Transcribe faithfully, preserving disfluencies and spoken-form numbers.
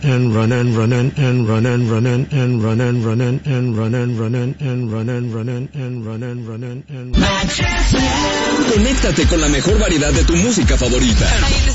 and run and run and and run and run and and run and run and and run and run and and run and run and and run and run and and Conéctate con la mejor variedad de tu música favorita.